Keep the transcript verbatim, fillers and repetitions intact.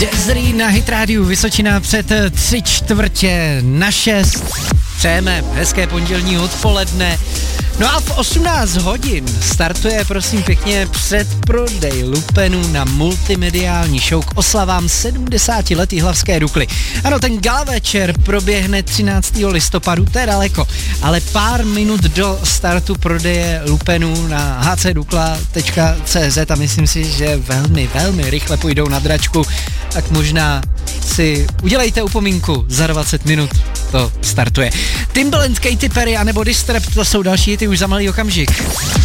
Jazzy na Hit Radio Vysočina před tři čtvrtě na šest. Přejeme hezké pondělní odpoledne. No a v osmnáct hodin startuje, prosím pěkně, předprodej lupenů na multimediální show k oslavám sedmdesáti let Jihlavské Dukly. Ano, ten gala večer proběhne třináctého listopadu, to je daleko, ale pár minut do startu prodeje lupenů na h c dukla tečka c z a myslím si, že velmi, velmi rychle půjdou na dračku, tak možná si udělejte upomínku, za dvacet minut to startuje. Timbaland, Katy Perry anebo Disturbed, to jsou další hity už za malý okamžik.